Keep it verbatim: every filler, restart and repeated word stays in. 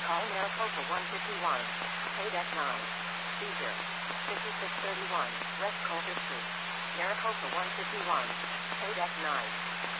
Call Maricopa one fifty-one. Paid at nine. Seizure. fifty-six thirty-one. West Culver Street. Maricopa one fifty-one. Paid at nine.